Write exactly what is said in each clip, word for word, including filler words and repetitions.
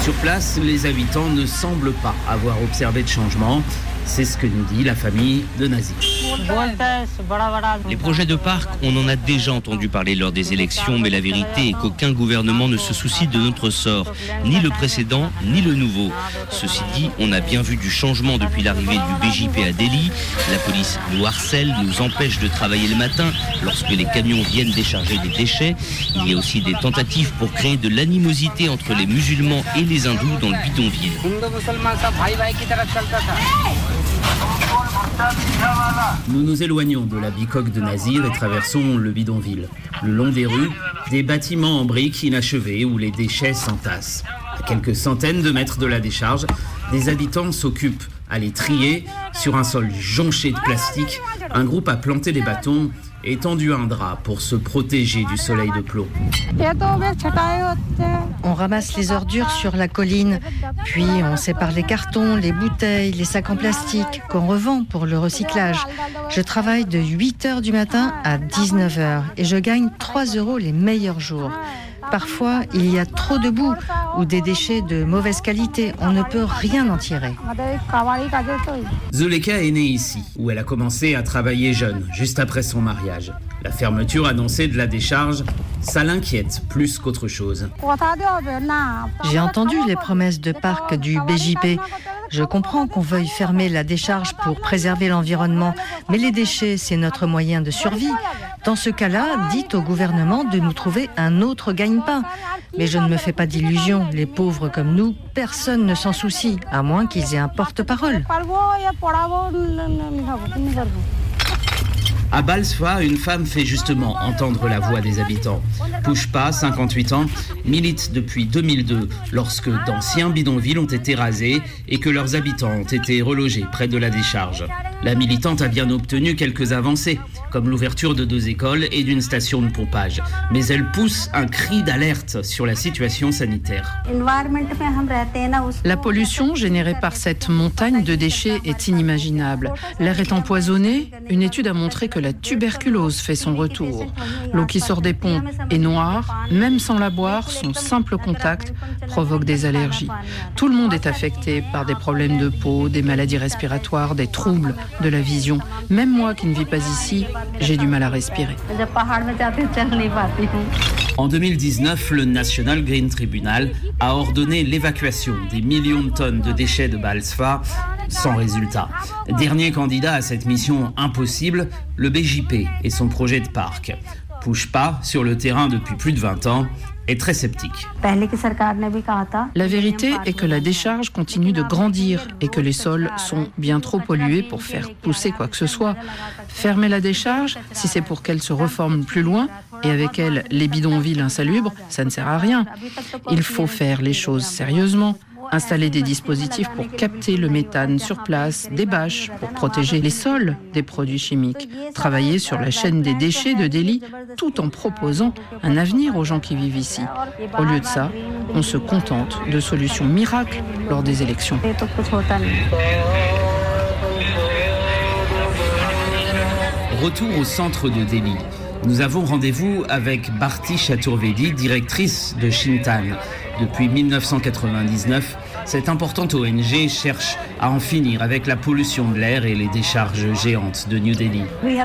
Sur place, les habitants ne semblent pas avoir observé de changement. C'est ce que nous dit la famille de Nazir. Les projets de parc, on en a déjà entendu parler lors des élections, mais la vérité est qu'aucun gouvernement ne se soucie de notre sort, ni le précédent, ni le nouveau. Ceci dit, on a bien vu du changement depuis l'arrivée du B J P à Delhi. La police nous harcèle, nous empêche de travailler le matin lorsque les camions viennent décharger des déchets. Il y a aussi des tentatives pour créer de l'animosité entre les musulmans et les hindous dans le bidonville. Nous nous éloignons de la bicoque de Nazir et traversons le bidonville. Le long des rues, des bâtiments en briques inachevés où les déchets s'entassent. À quelques centaines de mètres de la décharge, des habitants s'occupent à les trier. Sur un sol jonché de plastique, un groupe a planté des bâtons et tendu un drap pour se protéger du soleil de plomb. On ramasse les ordures sur la colline, puis on sépare les cartons, les bouteilles, les sacs en plastique qu'on revend pour le recyclage. Je travaille de huit heures du matin à dix-neuf heures et je gagne trois euros les meilleurs jours. Parfois, il y a trop de boue ou des déchets de mauvaise qualité. On ne peut rien en tirer. Zuleka est née ici, où elle a commencé à travailler jeune, juste après son mariage. La fermeture annoncée de la décharge, ça l'inquiète plus qu'autre chose. J'ai entendu les promesses de parc du B J P. Je comprends qu'on veuille fermer la décharge pour préserver l'environnement, mais les déchets, c'est notre moyen de survie. Dans ce cas-là, dites au gouvernement de nous trouver un autre gagne-pain. Mais je ne me fais pas d'illusions. Les pauvres comme nous, personne ne s'en soucie, à moins qu'ils aient un porte-parole. À Balsfa, une femme fait justement entendre la voix des habitants. Pouchpa, cinquante-huit ans, milite depuis deux mille deux, lorsque d'anciens bidonvilles ont été rasés et que leurs habitants ont été relogés près de la décharge. La militante a bien obtenu quelques avancées, comme l'ouverture de deux écoles et d'une station de pompage. Mais elle pousse un cri d'alerte sur la situation sanitaire. La pollution générée par cette montagne de déchets est inimaginable. L'air est empoisonné. Une étude a montré que la tuberculose fait son retour. L'eau qui sort des pompes est noire. Même sans la boire, son simple contact provoque des allergies. Tout le monde est affecté par des problèmes de peau, des maladies respiratoires, des troubles de la vision. Même moi qui ne vis pas ici, j'ai du mal à respirer. En deux mille dix-neuf, le National Green Tribunal a ordonné l'évacuation des millions de tonnes de déchets de Balsfa, sans résultat. Dernier candidat à cette mission impossible, le B J P et son projet de parc. Pouchpa, sur le terrain depuis plus de vingt ans, est très sceptique. La vérité est que la décharge continue de grandir et que les sols sont bien trop pollués pour faire pousser quoi que ce soit. Fermer la décharge, si c'est pour qu'elle se reforme plus loin, et avec elle les bidonvilles insalubres, ça ne sert à rien. Il faut faire les choses sérieusement. Installer des dispositifs pour capter le méthane sur place, des bâches pour protéger les sols des produits chimiques, travailler sur la chaîne des déchets de Delhi tout en proposant un avenir aux gens qui vivent ici. Au lieu de ça, on se contente de solutions miracles lors des élections. Retour au centre de Delhi. Nous avons rendez-vous avec Bharti Chaturvedi, directrice de Shintan. Depuis mille neuf cent quatre-vingt-dix-neuf, cette importante O N G cherche à en finir avec la pollution de l'air et les décharges géantes de New Delhi.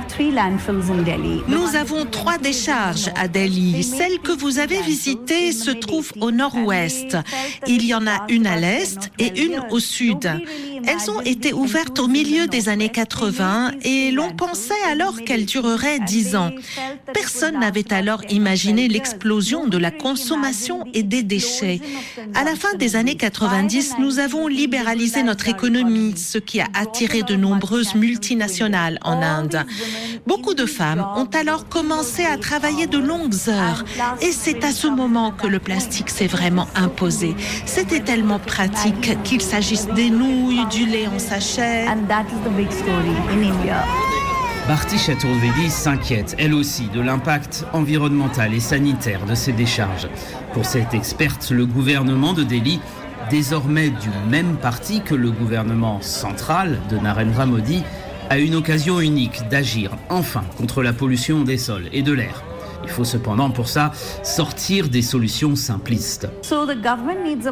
Nous avons trois décharges à Delhi. Celle que vous avez visitée se trouve au nord-ouest. Il y en a une à l'est et une au sud. Elles ont été ouvertes au milieu des années quatre-vingts et l'on pensait alors qu'elles dureraient dix ans. Personne n'avait alors imaginé l'explosion de la consommation et des déchets. À la fin des années quatre-vingt-dix, nous avons libéralisé notre économie, ce qui a attiré de nombreuses multinationales en Inde. Beaucoup de femmes ont alors commencé à travailler de longues heures et c'est à ce moment que le plastique s'est vraiment imposé. C'était tellement pratique, qu'il s'agisse des nouilles, du lait en sachet. Bharti Chaturvedi s'inquiète, elle aussi, de l'impact environnemental et sanitaire de ces décharges. Pour cette experte, le gouvernement de Delhi, désormais du même parti que le gouvernement central de Narendra Modi, a une occasion unique d'agir enfin contre la pollution des sols et de l'air. Il faut cependant pour ça sortir des solutions simplistes.